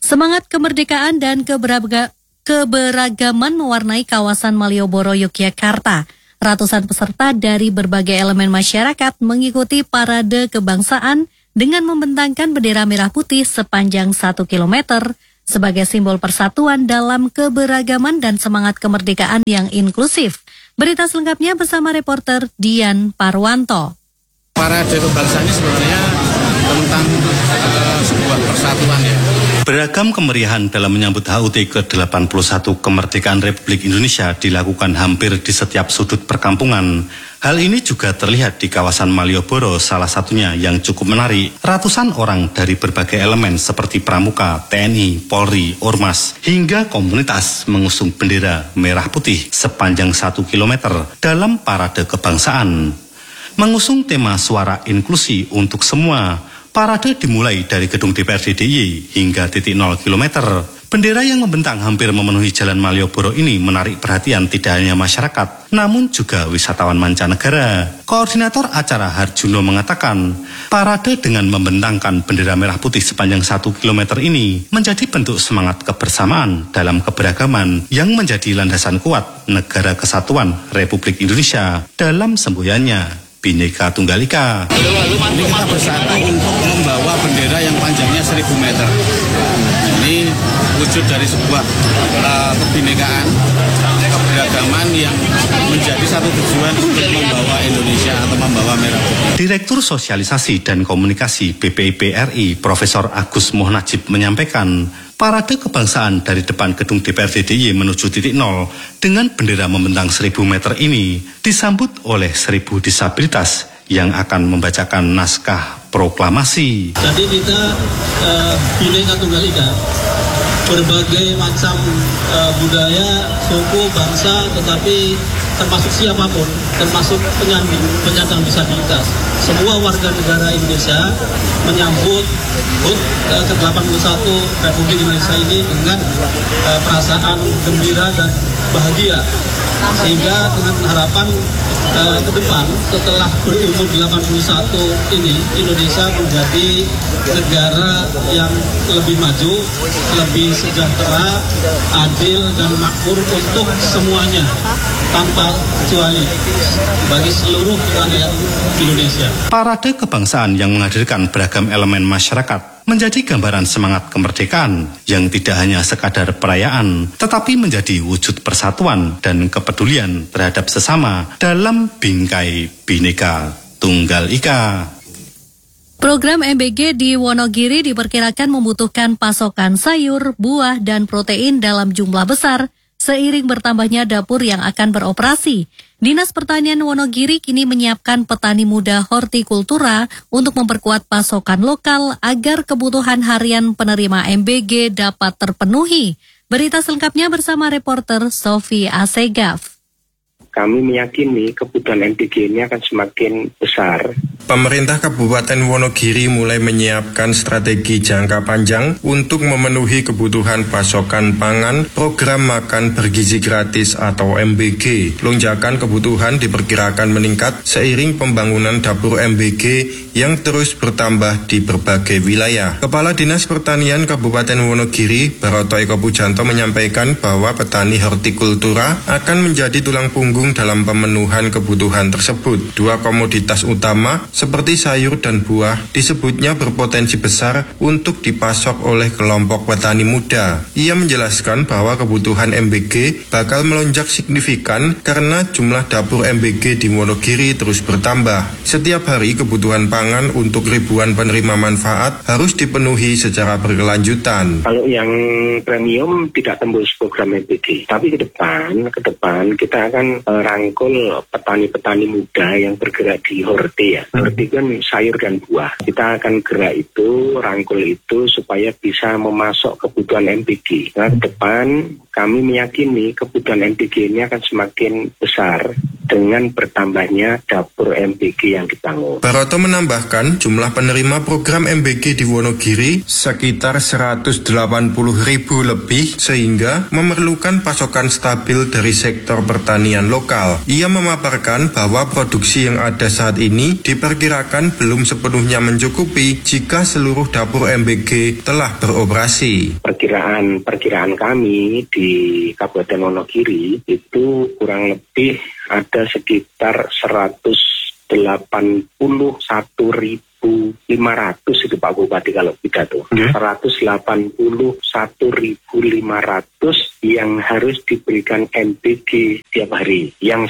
Semangat kemerdekaan dan keberagaman mewarnai kawasan Malioboro, Yogyakarta. Ratusan peserta dari berbagai elemen masyarakat mengikuti parade kebangsaan dengan membentangkan bendera merah putih sepanjang 1 kilometer sebagai simbol persatuan dalam keberagaman dan semangat kemerdekaan yang inklusif. Berita selengkapnya bersama reporter Dian Parwanto. Parade kebangsaan ini sebenarnya tentang sebuah persatuan ya. Beragam kemeriahan dalam menyambut HUT ke-81 kemerdekaan Republik Indonesia dilakukan hampir di setiap sudut perkampungan. Hal ini juga terlihat di kawasan Malioboro, salah satunya yang cukup menarik. Ratusan orang dari berbagai elemen seperti pramuka, TNI, Polri, Ormas, hingga komunitas mengusung bendera merah putih sepanjang 1 kilometer dalam parade kebangsaan. Mengusung tema suara inklusi untuk semua. Parade dimulai dari gedung DPRD DIY hingga titik 0 km. Bendera yang membentang hampir memenuhi jalan Malioboro ini menarik perhatian tidak hanya masyarakat, namun juga wisatawan mancanegara. Koordinator acara Harjuno mengatakan, parade dengan membentangkan bendera merah putih sepanjang 1 km ini menjadi bentuk semangat kebersamaan dalam keberagaman yang menjadi landasan kuat Negara Kesatuan Republik Indonesia dalam semboyannya Bhinneka Tunggal Ika. Ini kita bersatu untuk membawa bendera yang panjangnya 1000 meter. Ini wujud dari sebuah kebinekaan, keberagaman yang menjadi satu tujuan untuk membawa Indonesia atau membawa merah putih. Direktur Sosialisasi dan Komunikasi BPIP RI, Profesor Agus Mohnajib menyampaikan, parade kebangsaan dari depan gedung DPRD DIY menuju titik 0 dengan bendera membentang 1000 meter ini disambut oleh 1000 disabilitas yang akan membacakan naskah proklamasi. Jadi kita Bhinneka Tunggal Ika, berbagai macam budaya, suku, bangsa, tetapi termasuk siapapun, termasuk penyandang disabilitas. Semua warga negara Indonesia menyambut HUT ke-81 Republik Indonesia ini dengan perasaan gembira dan bahagia. Sehingga dengan harapan ke depan setelah berumur 81 ini Indonesia menjadi negara yang lebih maju, lebih sejahtera, adil dan makmur untuk semuanya tanpa kecuali bagi seluruh rakyat Indonesia. Parade kebangsaan yang menghadirkan beragam elemen masyarakat menjadi gambaran semangat kemerdekaan yang tidak hanya sekadar perayaan, tetapi menjadi wujud persatuan dan kepedulian terhadap sesama dalam bingkai Bhinneka Tunggal Ika. Program MBG di Wonogiri diperkirakan membutuhkan pasokan sayur, buah, dan protein dalam jumlah besar seiring bertambahnya dapur yang akan beroperasi. Dinas Pertanian Wonogiri kini menyiapkan petani muda hortikultura untuk memperkuat pasokan lokal agar kebutuhan harian penerima MBG dapat terpenuhi. Berita selengkapnya bersama reporter Sofi Asegaf. Kami meyakini kebutuhan MBG ini akan semakin besar. Pemerintah Kabupaten Wonogiri mulai menyiapkan strategi jangka panjang untuk memenuhi kebutuhan pasokan pangan program makan bergizi gratis atau MBG. Lonjakan kebutuhan diperkirakan meningkat seiring pembangunan dapur MBG yang terus bertambah di berbagai wilayah. Kepala Dinas Pertanian Kabupaten Wonogiri, Baroto Eko Pujanto menyampaikan bahwa petani hortikultura akan menjadi tulang punggung dalam pemenuhan kebutuhan tersebut. Dua komoditas utama seperti sayur dan buah disebutnya berpotensi besar untuk dipasok oleh kelompok petani muda. Ia menjelaskan bahwa kebutuhan MBG bakal melonjak signifikan karena jumlah dapur MBG di Wonogiri terus bertambah. Setiap hari kebutuhan pangan untuk ribuan penerima manfaat harus dipenuhi secara berkelanjutan. Kalau yang premium tidak tembus program MBG, tapi ke depan kita akan rangkul petani-petani muda yang bergerak di horti ya. Horti kan sayur dan buah. Kita akan gerak itu, rangkul itu supaya bisa memasok kebutuhan MBG. Nah, ke depan kami meyakini kebutuhan MBG ini akan semakin besar. dengan bertambahnya dapur MBG yang dibangun. Baroto menambahkan jumlah penerima program MBG di Wonogiri sekitar 180.000 lebih sehingga memerlukan pasokan stabil dari sektor pertanian lokal. Ia memaparkan bahwa produksi yang ada saat ini diperkirakan belum sepenuhnya mencukupi jika seluruh dapur MBG telah beroperasi. Perkiraan kami di Kabupaten Wonogiri itu kurang lebih ada sekitar 181.500 itu Pak Bupati kalau pidato. 181.500 yang harus diberikan MBG tiap hari. Yang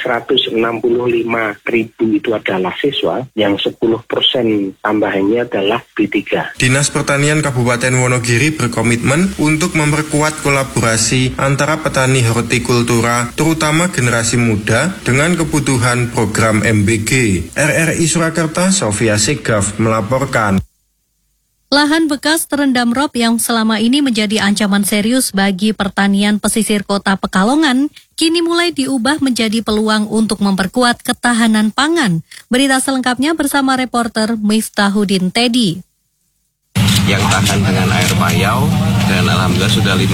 165.000 itu adalah siswa, yang 10% tambahannya adalah B3. Dinas Pertanian Kabupaten Wonogiri berkomitmen untuk memperkuat kolaborasi antara petani hortikultura, terutama generasi muda, dengan kebutuhan program MBG. RRI Surakarta, Sofia Segaf melaporkan. Lahan bekas terendam rob yang selama ini menjadi ancaman serius bagi pertanian pesisir kota Pekalongan, kini mulai diubah menjadi peluang untuk memperkuat ketahanan pangan. Berita selengkapnya bersama reporter Miftahudin Teddy. Yang tahan dengan air payau dan alhamdulillah sudah 56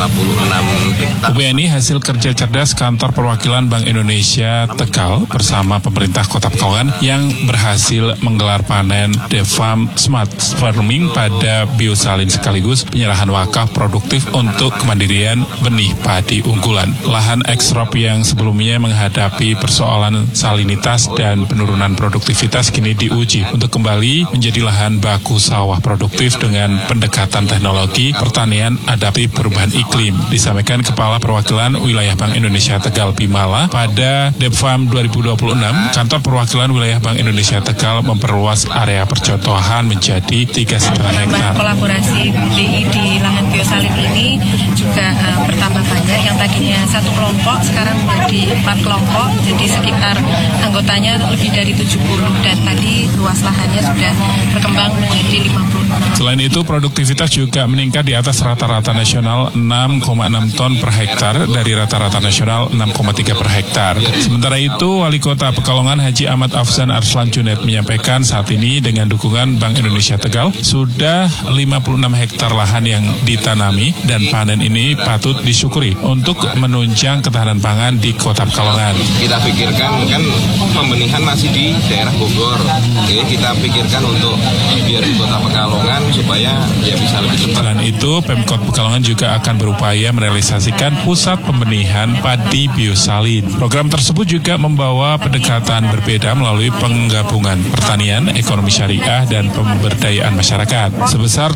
hektar. UBNI hasil kerja cerdas Kantor Perwakilan Bank Indonesia Tegal bersama pemerintah Kota Pekalongan yang berhasil menggelar panen The Farm Smart Farming pada biosalin sekaligus penyerahan wakaf produktif untuk kemandirian benih padi unggulan. Lahan eksrop yang sebelumnya menghadapi persoalan salinitas dan penurunan produktivitas kini diuji untuk kembali menjadi lahan baku sawah produktif dengan pendekatan teknologi pertanian adaptif perubahan iklim, disampaikan Kepala Perwakilan Wilayah Bank Indonesia Tegal Bimala pada DEPFAM 2026. Kantor Perwakilan Wilayah Bank Indonesia Tegal memperluas area percontohan menjadi 3,5 hektar. Kolaborasi BI di lahan biosalin ini juga bertambah banyak. Yang tadinya satu kelompok sekarang menjadi 4 kelompok, jadi sekitar anggotanya lebih dari 70 dan tadi luas lahannya sudah berkembang menjadi 50. Selain itu, produktivitas juga meningkat di atas rata-rata nasional 6,6 ton per hektar dari rata-rata nasional 6,3 per hektar. Sementara itu, Wali Kota Pekalongan Haji Ahmad Afzan Arslan Junaid menyampaikan saat ini dengan dukungan Bank Indonesia Tegal sudah 56 hektar lahan yang ditanami dan panen ini patut disyukuri untuk menunjang ketahanan pangan di Kota Pekalongan. Kita pikirkan kan pembenihan masih di daerah Bogor. Jadi kita pikirkan untuk biar di Kota Pekalongan supaya ya bisa lebih cepat. Selain itu, Pemkot Pekalongan juga akan berupaya merealisasikan pusat pembenihan padi biosalin. Program tersebut juga membawa pendekatan berbeda melalui penggabungan pertanian, ekonomi syariah, dan pemberdayaan masyarakat. Sebesar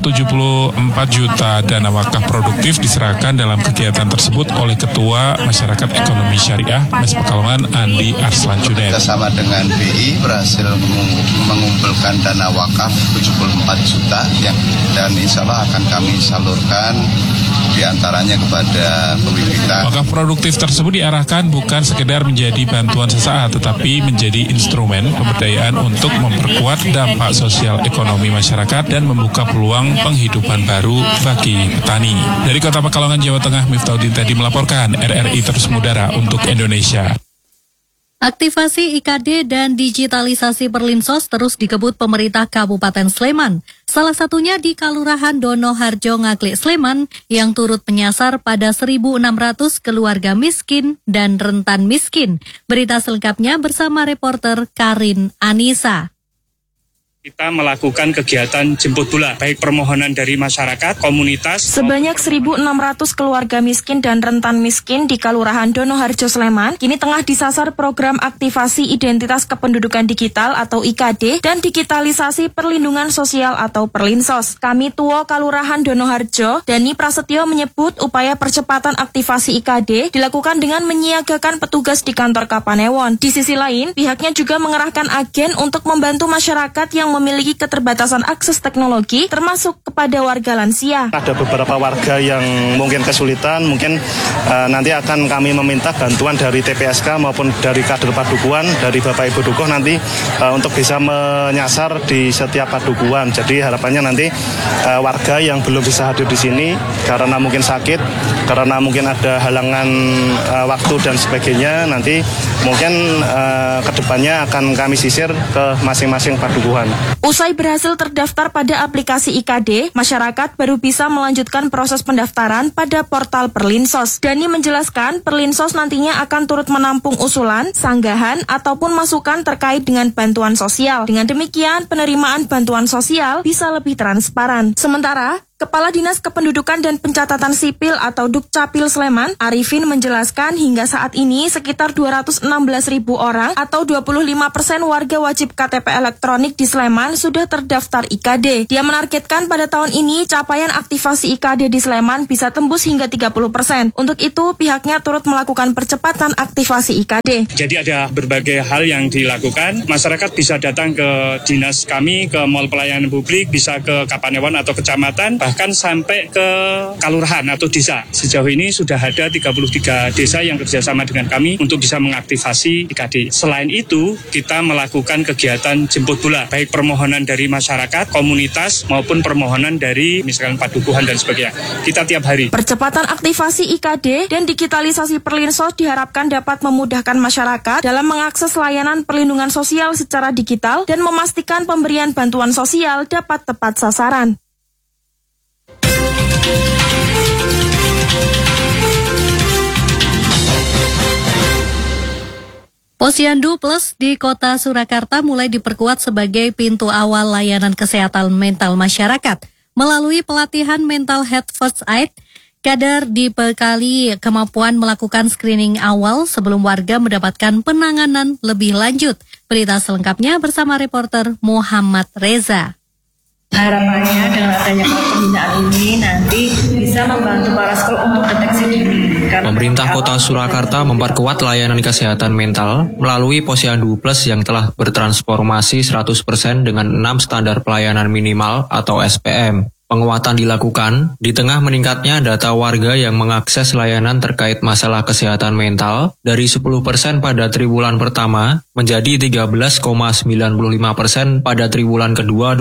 74 juta dana wakaf produktif diserahkan dalam kegiatan tersebut oleh Ketua Masyarakat Ekonomi Syariah MES Pekalongan Andi Arslan Junaid. Bersama dengan BI berhasil mengumpulkan dana wakaf 74 juta dan insya Allah akan kami salurkan diantaranya kepada pembibitan. Wakaf produktif tersebut diarahkan bukan sekedar menjadi bantuan sesaat, tetapi menjadi instrumen pemberdayaan untuk memperkuat dampak sosial ekonomi masyarakat dan membuka peluang penghidupan baru bagi petani. Dari Kota Pekalongan, Jawa Tengah, Miftahudin Teddy melaporkan, RRI terus mengudara untuk Indonesia. Aktivasi IKD dan digitalisasi Perlinsos terus dikebut pemerintah Kabupaten Sleman. Salah satunya di Kalurahan Donoharjo Ngaglik Sleman yang turut menyasar pada 1.600 keluarga miskin dan rentan miskin. Berita selengkapnya bersama reporter Karin Anissa. Kita melakukan kegiatan jemput bola, baik permohonan dari masyarakat, komunitas. Sebanyak 1.600 keluarga miskin dan rentan miskin di Kalurahan Donoharjo Sleman kini tengah disasar program aktivasi identitas kependudukan digital atau IKD dan digitalisasi perlindungan sosial atau Perlinsos. Kami Tua Kalurahan Donoharjo, Dani Prasetyo menyebut upaya percepatan aktivasi IKD dilakukan dengan menyiagakan petugas di kantor Kapanewon. Di sisi lain, pihaknya juga mengerahkan agen untuk membantu masyarakat yang yang memiliki keterbatasan akses teknologi, termasuk kepada warga lansia. Ada beberapa warga yang mungkin kesulitan, mungkin nanti akan kami meminta bantuan dari TPSK maupun dari kader padukuhan, dari Bapak Ibu Dukuh nanti untuk bisa menyasar di setiap padukuhan. Jadi harapannya nanti warga yang belum bisa hadir di sini karena mungkin sakit, karena mungkin ada halangan waktu dan sebagainya, nanti mungkin kedepannya akan kami sisir ke masing-masing padukuhan. Usai berhasil terdaftar pada aplikasi IKD, masyarakat baru bisa melanjutkan proses pendaftaran pada portal Perlinsos. Dani menjelaskan, Perlinsos nantinya akan turut menampung usulan, sanggahan, ataupun masukan terkait dengan bantuan sosial. Dengan demikian, penerimaan bantuan sosial bisa lebih transparan. Sementara, Kepala Dinas Kependudukan dan Pencatatan Sipil atau Dukcapil Sleman, Arifin menjelaskan hingga saat ini sekitar 216.000 orang atau 25% warga wajib KTP elektronik di Sleman sudah terdaftar IKD. Dia menargetkan pada tahun ini capaian aktivasi IKD di Sleman bisa tembus hingga 30%. Untuk itu, pihaknya turut melakukan percepatan aktivasi IKD. Jadi ada berbagai hal yang dilakukan. Masyarakat bisa datang ke dinas kami, ke Mall Pelayanan Publik, bisa ke Kapanewon atau kecamatan, bahkan sampai ke kelurahan atau desa. Sejauh ini sudah ada 33 desa yang kerjasama dengan kami untuk bisa mengaktifasi IKD. Selain itu, kita melakukan kegiatan jemput bola, baik permohonan dari masyarakat, komunitas, maupun permohonan dari misalkan padukuhan dan sebagainya. Kita tiap hari. Percepatan aktivasi IKD dan digitalisasi Perlinsos diharapkan dapat memudahkan masyarakat dalam mengakses layanan perlindungan sosial secara digital dan memastikan pemberian bantuan sosial dapat tepat sasaran. Posyandu Plus di Kota Surakarta mulai diperkuat sebagai pintu awal layanan kesehatan mental masyarakat. Melalui pelatihan Mental Health First Aid, kader dibekali kemampuan melakukan screening awal sebelum warga mendapatkan penanganan lebih lanjut. Berita selengkapnya bersama reporter Muhammad Reza. Harapannya dengan adanya pembinaan ini nanti bisa membantu para sekolah untuk deteksi dini. Pemerintah Kota Surakarta memperkuat layanan kesehatan mental melalui Posyandu Plus yang telah bertransformasi 100% dengan 6 standar pelayanan minimal atau SPM. Penguatan dilakukan di tengah meningkatnya data warga yang mengakses layanan terkait masalah kesehatan mental dari 10% pada triwulan pertama menjadi 13,95% pada triwulan kedua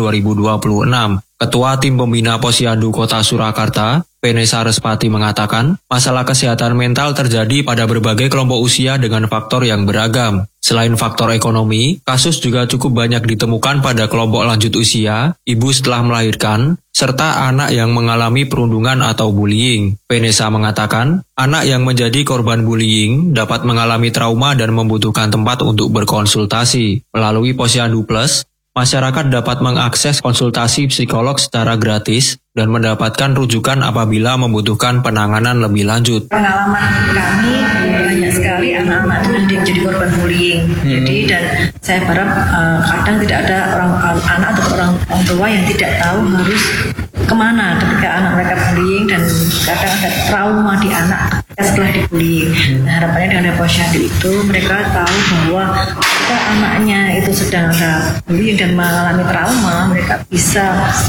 2026. Ketua Tim Pembina Posyandu Kota Surakarta, Penesa Respati mengatakan, masalah kesehatan mental terjadi pada berbagai kelompok usia dengan faktor yang beragam. Selain faktor ekonomi, kasus juga cukup banyak ditemukan pada kelompok lanjut usia, ibu setelah melahirkan, serta anak yang mengalami perundungan atau bullying. Penesa mengatakan, anak yang menjadi korban bullying dapat mengalami trauma dan membutuhkan tempat untuk berkonsultasi. Melalui Posyandu Plus, masyarakat dapat mengakses konsultasi psikolog secara gratis dan mendapatkan rujukan apabila membutuhkan penanganan lebih lanjut. Pengalaman kami banyak sekali anak-anak yang menjadi korban bullying. Jadi dan saya harap kadang tidak ada anak atau orang tua yang tidak tahu harus kemana ketika anak mereka bullying dan kadang ada trauma di anak setelah dibullying. Nah, harapannya dengan Posyandu itu mereka tahu bahwa ketika anaknya itu sedang ada bullying dan mengalami trauma, mereka bisa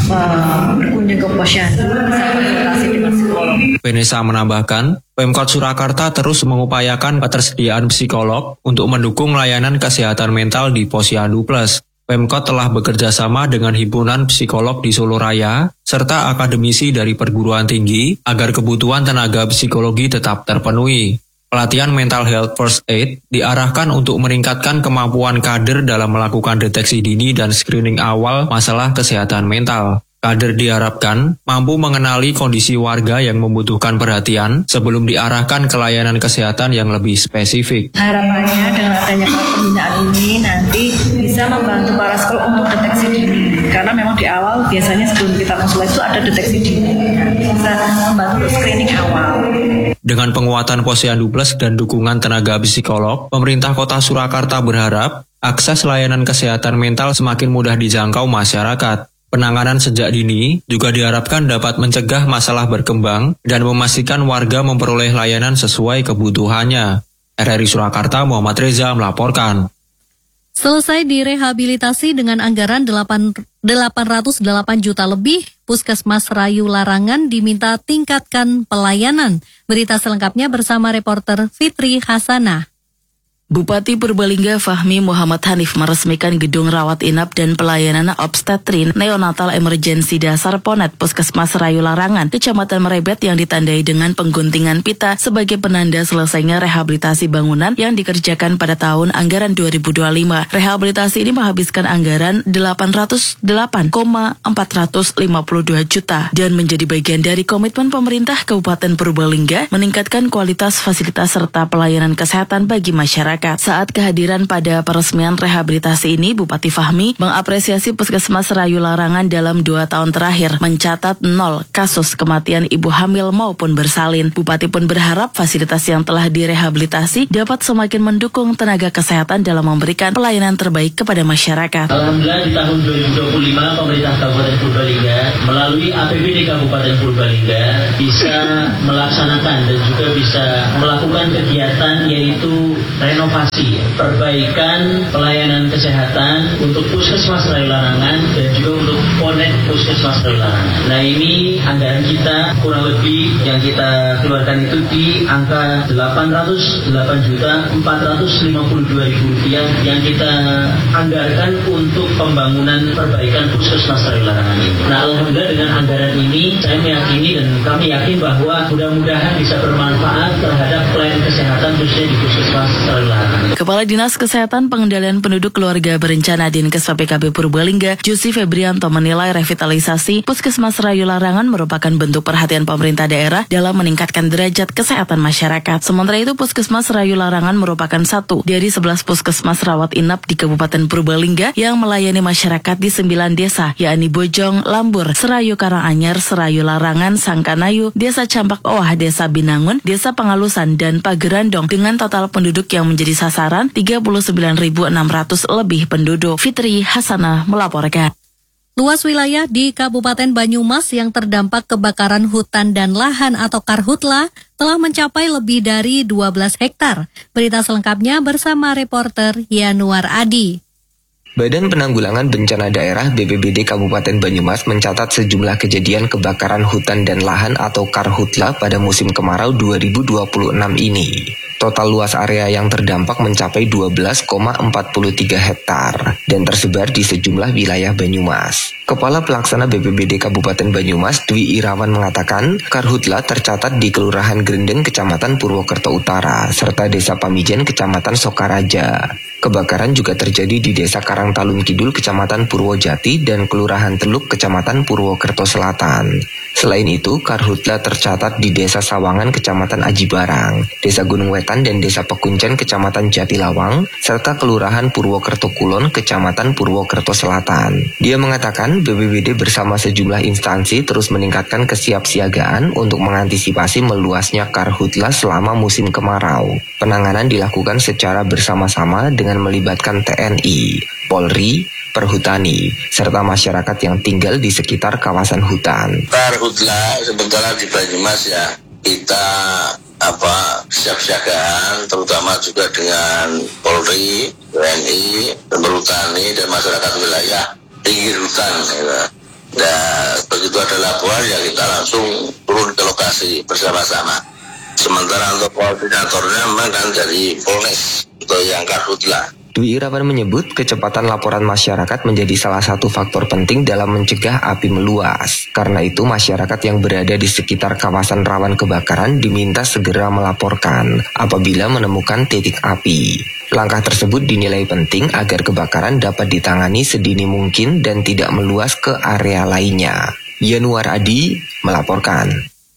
berkunjung ke Posyandu, bisa konsultasi dengan psikolog. Penesa menambahkan, Pemkot Surakarta terus mengupayakan ketersediaan psikolog untuk mendukung layanan kesehatan mental di Posyandu Plus. Pemkot telah bekerja sama dengan Himpunan Psikolog di Solo Raya, serta akademisi dari perguruan tinggi agar kebutuhan tenaga psikologi tetap terpenuhi. Pelatihan Mental Health First Aid diarahkan untuk meningkatkan kemampuan kader dalam melakukan deteksi dini dan screening awal masalah kesehatan mental. Kader diharapkan mampu mengenali kondisi warga yang membutuhkan perhatian sebelum diarahkan ke layanan kesehatan yang lebih spesifik. Harapannya dengan adanya pembinaan ini nanti bisa membantu para sekolah untuk deteksi dini. Karena memang di awal biasanya sebelum kita konsultasi itu ada deteksi dini. Bisa membantu screening awal. Dengan penguatan Posyandu Plus dan dukungan tenaga psikolog, pemerintah Kota Surakarta berharap akses layanan kesehatan mental semakin mudah dijangkau masyarakat. Penanganan sejak dini juga diharapkan dapat mencegah masalah berkembang dan memastikan warga memperoleh layanan sesuai kebutuhannya. RRI Surakarta, Muhammad Reza melaporkan. Selesai direhabilitasi dengan anggaran 808 juta lebih, Puskesmas Rayu Larangan diminta tingkatkan pelayanan. Berita selengkapnya bersama reporter Fitri Hasanah. Bupati Purbalingga Fahmi Muhammad Hanif meresmikan gedung rawat inap dan pelayanan obstetrin neonatal emergensi dasar Ponet Puskesmas Rayu Larangan, Kecamatan Merebet yang ditandai dengan pengguntingan pita sebagai penanda selesainya rehabilitasi bangunan yang dikerjakan pada tahun anggaran 2025. Rehabilitasi ini menghabiskan anggaran 808,452 juta dan menjadi bagian dari komitmen pemerintah Kabupaten Purbalingga meningkatkan kualitas fasilitas serta pelayanan kesehatan bagi masyarakat. Saat kehadiran pada peresmian rehabilitasi ini, Bupati Fahmi mengapresiasi Puskesmas Rayu Larangan dalam 2 tahun terakhir mencatat 0 kasus kematian ibu hamil maupun bersalin. Bupati pun berharap fasilitas yang telah direhabilitasi dapat semakin mendukung tenaga kesehatan dalam memberikan pelayanan terbaik kepada masyarakat. Alhamdulillah di tahun 2025 pemerintah Kabupaten Purbalingga melalui APBD Kabupaten Purbalingga bisa melaksanakan dan juga bisa melakukan kegiatan yaitu renovasi, perbaikan pelayanan kesehatan untuk Puskesmas Rayu Larangan dan juga untuk Ponet Puskesmas Rayu Larangan. Nah, ini anggaran kita kurang lebih yang kita keluarkan itu di angka 808.452.000 rupiah yang kita anggarkan untuk pembangunan perbaikan Puskesmas Rayu Larangan ini. Nah, alhamdulillah dengan anggaran ini saya meyakini dan kami yakin bahwa mudah-mudahan bisa bermanfaat terhadap pelayanan kesehatan khususnya di Puskesmas Rayu Larangan. Kepala Dinas Kesehatan Pengendalian Penduduk Keluarga Berencana Dinkes PKB Purbalingga, Jusi Febrianto menilai revitalisasi Puskesmas Rayu Larangan merupakan bentuk perhatian pemerintah daerah dalam meningkatkan derajat kesehatan masyarakat. Sementara itu, Puskesmas Rayu Larangan merupakan satu dari 11 puskesmas rawat inap di Kabupaten Purbalingga yang melayani masyarakat di 9 desa, yakni Bojong, Lambur, Serayu Karanganyar, Serayu Larangan, Sangkanayu, Desa Campak Owah, Desa Binangun, Desa Pangalusan, dan Pagerandong dengan total penduduk yang menjadi sasaran 39.600 lebih penduduk. Fitri Hasanah melaporkan. Luas wilayah di Kabupaten Banyumas yang terdampak kebakaran hutan dan lahan atau karhutla telah mencapai lebih dari 12 hektar. Berita selengkapnya bersama reporter Yanuar Adi. Badan Penanggulangan Bencana Daerah BPBD Kabupaten Banyumas mencatat sejumlah kejadian kebakaran hutan dan lahan atau karhutla pada musim kemarau 2026 ini. Total luas area yang terdampak mencapai 12,43 hektar dan tersebar di sejumlah wilayah Banyumas. Kepala Pelaksana BPBD Kabupaten Banyumas, Dwi Irawan mengatakan, karhutla tercatat di Kelurahan Grendeng, Kecamatan Purwokerto Utara, serta Desa Pamijen, Kecamatan Sokaraja. Kebakaran juga terjadi di Desa Karangtalun Kidul, Kecamatan Purwojati, dan Kelurahan Teluk, Kecamatan Purwokerto Selatan. Selain itu, karhutla tercatat di Desa Sawangan, Kecamatan Aji Barang, Desa Gunung Wetan, dan Desa Pekuncen, Kecamatan Jatilawang, serta Kelurahan Purwokerto Kulon, Kecamatan Purwokerto Selatan. Dia mengatakan BPBD bersama sejumlah instansi terus meningkatkan kesiapsiagaan untuk mengantisipasi meluasnya karhutla selama musim kemarau. Penanganan dilakukan secara bersama-sama dengan melibatkan TNI, Polri, Perhutani, serta masyarakat yang tinggal di sekitar kawasan hutan. Karhutla sebetulnya di Banyumas ya kita siap-siagaan, terutama juga dengan Polri, TNI, Perhutani, dan masyarakat wilayah pinggir hutan. Ya. Dan begitu ada laporan ya kita langsung turun ke lokasi bersama-sama. Sementara untuk koordinatornya memang kan dari Polres untuk yang karhutla. Dwi Irawan menyebut kecepatan laporan masyarakat menjadi salah satu faktor penting dalam mencegah api meluas. Karena itu masyarakat yang berada di sekitar kawasan rawan kebakaran diminta segera melaporkan apabila menemukan titik api. Langkah tersebut dinilai penting agar kebakaran dapat ditangani sedini mungkin dan tidak meluas ke area lainnya. Yanuar Adi melaporkan.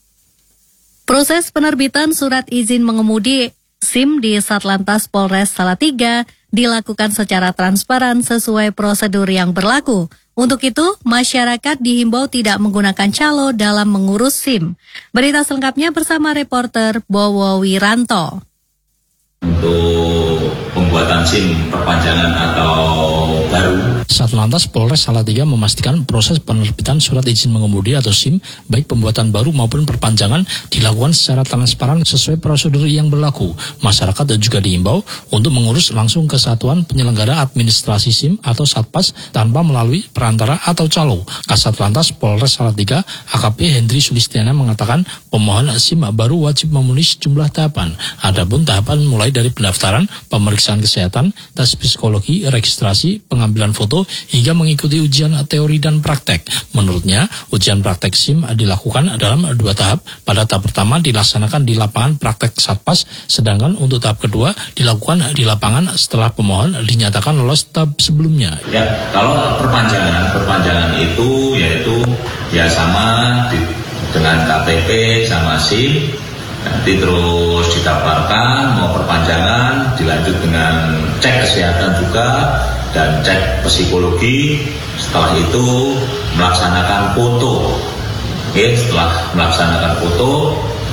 Proses penerbitan surat izin mengemudi SIM di Satlantas Polres Salatiga dilakukan secara transparan sesuai prosedur yang berlaku. Untuk itu, masyarakat dihimbau tidak menggunakan calo dalam mengurus SIM. Berita selengkapnya bersama reporter Bowo Wiranto. Untuk pembuatan SIM perpanjangan atau baru. Satlantas Polres Salatiga memastikan proses penerbitan surat izin mengemudi atau SIM, baik pembuatan baru maupun perpanjangan, dilakukan secara transparan sesuai prosedur yang berlaku. Masyarakat juga diimbau untuk mengurus langsung ke Satuan Penyelenggara Administrasi SIM atau Satpas tanpa melalui perantara atau calo. Kasatlantas Polres Salatiga AKP Hendri Sulistiana mengatakan pemohon SIM baru wajib memenuhi sejumlah tahapan. Adapun tahapan mulai dari pendaftaran, pemeriksaan kesehatan, tes psikologi, registrasi, pengambilan foto, hingga mengikuti ujian teori dan praktek. Menurutnya, ujian praktek SIM dilakukan dalam 2 tahap. Pada tahap pertama dilaksanakan di lapangan praktek Satpas, sedangkan untuk tahap kedua dilakukan di lapangan setelah pemohon dinyatakan lolos tahap sebelumnya. Ya, kalau perpanjangan itu yaitu ya sama dengan KTP sama SIM, nanti terus didaftarkan, mau perpanjangan, dilanjut dengan cek kesehatan juga dan cek psikologi. Setelah itu melaksanakan foto. Oke, setelah melaksanakan foto,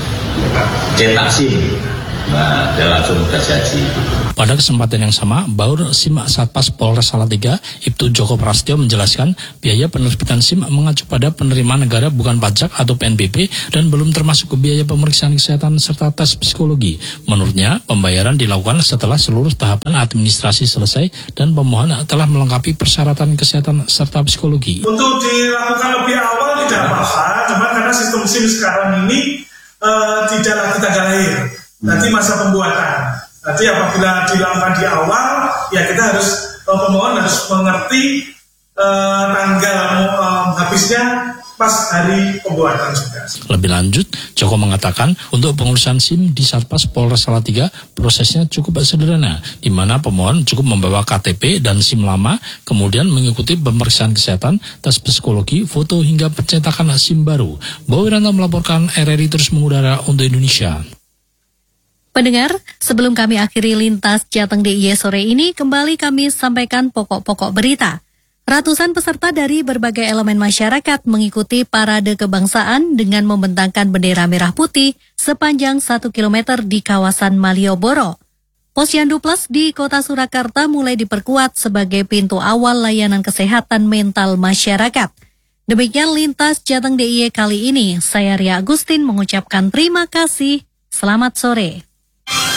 cetak SIM. Nah, dia langsung gaji. Pada kesempatan yang sama, Baur SIM Satpas Polres Salatiga, Ibtu Joko Prasetyo menjelaskan biaya penerbitan SIM mengacu pada penerimaan negara bukan pajak atau PNBP dan belum termasuk biaya pemeriksaan kesehatan serta tes psikologi. Menurutnya, pembayaran dilakukan setelah seluruh tahapan administrasi selesai dan pemohon telah melengkapi persyaratan kesehatan serta psikologi. Untuk dilakukan lebih awal tidak apa-apa, cuma karena sistem SIM sekarang ini tidak lagi tanggal lahir. Nanti masa pembuatan. Nanti apabila dilakukan di awal, ya kita harus pemohon harus mengerti tanggal habisnya pas hari pembuatan juga. Lebih lanjut, Joko mengatakan untuk pengurusan SIM di Satpas Polres Salatiga prosesnya cukup sederhana, di mana pemohon cukup membawa KTP dan SIM lama, kemudian mengikuti pemeriksaan kesehatan, tes psikologi, foto hingga pencetakan SIM baru. Bawiranto melaporkan, RRI terus mengudara untuk Indonesia. Pendengar, sebelum kami akhiri lintas Jateng DIY sore ini, kembali kami sampaikan pokok-pokok berita. Ratusan peserta dari berbagai elemen masyarakat mengikuti parade kebangsaan dengan membentangkan bendera merah putih sepanjang 1 km di kawasan Malioboro. Posyandu Plus di Kota Surakarta mulai diperkuat sebagai pintu awal layanan kesehatan mental masyarakat. Demikian lintas Jateng DIY kali ini. Saya Ria Agustin mengucapkan terima kasih. Selamat sore.